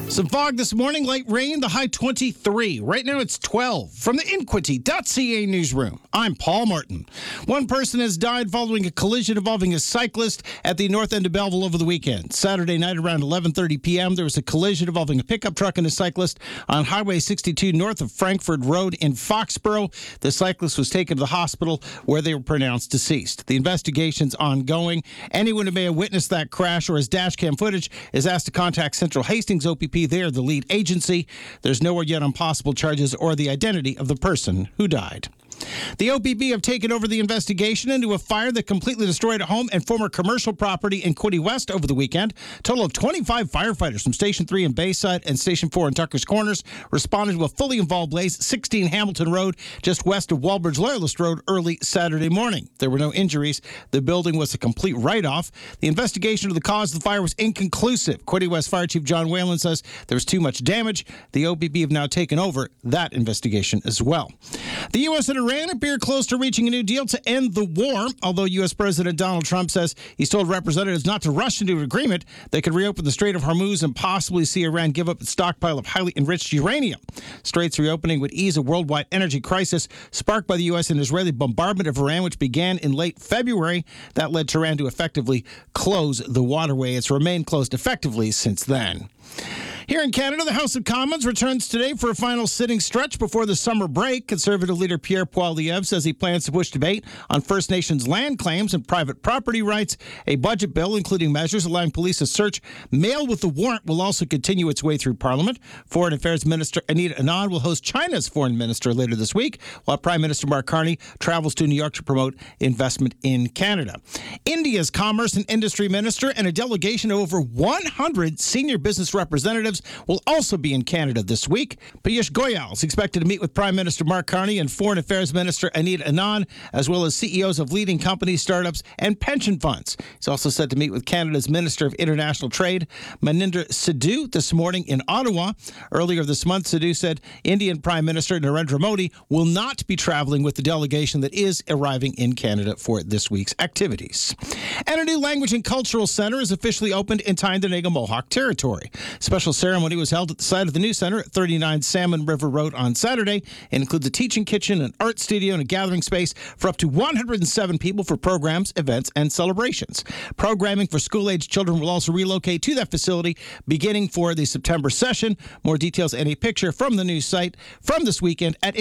Some fog this morning, light rain, the high 23. Right now it's 12. From the Inquity.ca newsroom, I'm Paul Martin. One person has died following a collision involving a cyclist at the north end of Belleville over the weekend. Saturday night around 11:30 p.m., there was a collision involving a pickup truck and a cyclist on Highway 62 north of Frankford Road in Foxborough. The cyclist was taken to the hospital where they were pronounced deceased. The investigation's ongoing. Anyone who may have witnessed that crash or his dash cam footage is asked to contact Central Hastings OPP. They're the lead agency. There's no word yet on possible charges or the identity of the person who died. The OPP have taken over the investigation into a fire that completely destroyed a home and former commercial property in Quinte West over the weekend. A total of 25 firefighters from Station 3 in Bayside and Station 4 in Tucker's Corners responded to a fully involved blaze 16 Hamilton Road, just west of Walbridge Loyalist Road, early Saturday morning. There were no injuries. The building was a complete write-off. The investigation of the cause of the fire was inconclusive. Quinte West Fire Chief John Whalen says there was too much damage. The OPP have now taken over that investigation as well. The U.S. and Iran appear close to reaching a new deal to end the war, although U.S. President Donald Trump says he's told representatives not to rush into an agreement that could reopen the Strait of Hormuz and possibly see Iran give up its stockpile of highly enriched uranium. Strait's reopening would ease a worldwide energy crisis sparked by the U.S. and Israeli bombardment of Iran, which began in late February. That led Tehran to effectively close the waterway. It's remained closed effectively since then. Here in Canada, the House of Commons returns today for a final sitting stretch before the summer break. Conservative leader Pierre Poilievre says he plans to push debate on First Nations land claims and private property rights. A budget bill, including measures allowing police to search mail with a warrant, will also continue its way through Parliament. Foreign Affairs Minister Anita Anand will host China's foreign minister later this week, while Prime Minister Mark Carney travels to New York to promote investment in Canada. India's Commerce and Industry Minister and a delegation of over 100 senior business representatives will also be in Canada this week. Piyush Goyal is expected to meet with Prime Minister Mark Carney and Foreign Affairs Minister Anita Anand, as well as CEOs of leading companies, startups, and pension funds. He's also set to meet with Canada's Minister of International Trade, Maninder Sidhu, this morning in Ottawa. Earlier this month, Sidhu said Indian Prime Minister Narendra Modi will not be traveling with the delegation that is arriving in Canada for this week's activities. And a new Language and Cultural Center is officially opened in Tyendinaga Mohawk territory. Special ceremony was held at the site of the new center at 39 Salmon River Road on Saturday. It includes a teaching kitchen, an art studio, and a gathering space for up to 107 people for programs, events, and celebrations. Programming for school-aged children will also relocate to that facility beginning for the September session. More details and a picture from the new site from this weekend at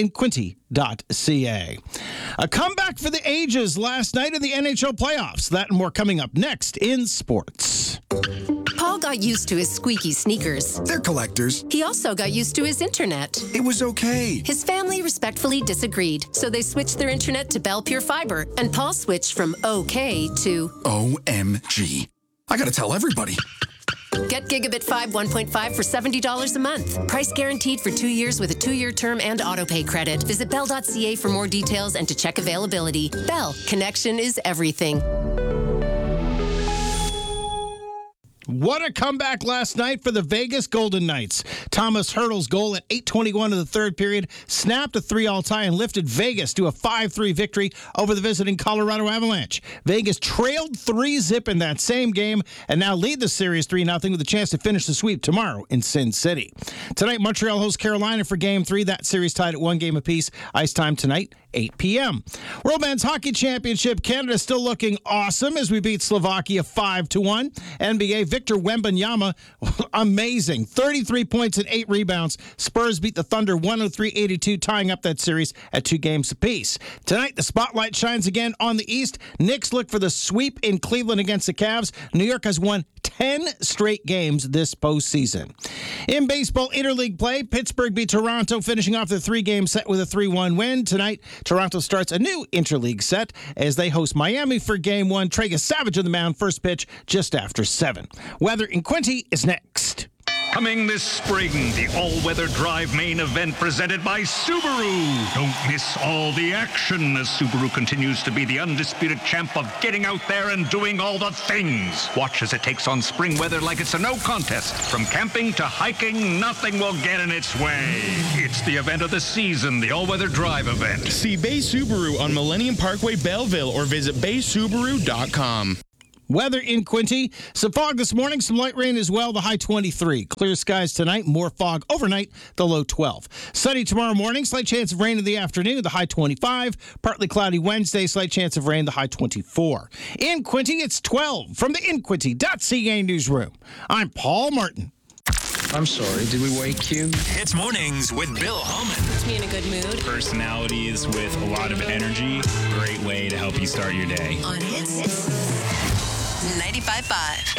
inquinty.ca. A comeback for the ages last night in the NHL playoffs. That and more coming up next in sports. Paul got used to his squeaky sneakers. They're collectors. He also got used to his internet. It was okay. His family respectfully disagreed, so they switched their internet to Bell Pure Fiber, and Paul switched from okay to OMG. I gotta tell everybody. Get Gigabit 5 1.5 for $70 a month. Price guaranteed for 2 years with a 2-year term and autopay credit. Visit Bell.ca for more details and to check availability. Bell, connection is everything. What a comeback last night for the Vegas Golden Knights. Thomas Hertl's goal at 8:21 of the third period snapped a 3-all tie and lifted Vegas to a 5-3 victory over the visiting Colorado Avalanche. Vegas trailed 3-0 in that same game and now lead the series 3-0 with a chance to finish the sweep tomorrow in Sin City. Tonight, Montreal hosts Carolina for Game 3. That series tied at 1 game apiece. Ice time tonight, 8 p.m. World Men's Hockey Championship, Canada still looking awesome as we beat Slovakia 5-1. NBA, Victor Wembanyama, amazing. 33 points and 8 rebounds. Spurs beat the Thunder 103-82, tying up that series at 2 games apiece. Tonight, the spotlight shines again on the East. Knicks look for the sweep in Cleveland against the Cavs. New York has won 10 straight games this postseason. In baseball interleague play, Pittsburgh beat Toronto, finishing off their 3-game set with a 3-1 win. Tonight, Toronto starts a new interleague set as they host Miami for Game 1. Tragus Savage on the mound, first pitch just after 7. Weather in Quinte is next. Coming this spring, the all-weather drive main event presented by Subaru. Don't miss all the action as Subaru continues to be the undisputed champ of getting out there and doing all the things. Watch as it takes on spring weather like it's a no contest. From camping to hiking, nothing will get in its way. It's the event of the season, the all-weather drive event. See Bay Subaru on Millennium Parkway, Belleville, or visit baysubaru.com. Weather in Quincy. Some fog this morning, some light rain as well, the high 23. Clear skies tonight, more fog overnight, the low 12. Sunny tomorrow morning, slight chance of rain in the afternoon, the high 25. Partly cloudy Wednesday, slight chance of rain, the high 24. In Quincy, it's 12 from the InQuincy.ca newsroom. I'm Paul Martin. I'm sorry, did we wake you? It's Mornings with Bill Holman. Puts me in a good mood. Personalities with a lot of energy. Great way to help you start your day. On Hits 95.5.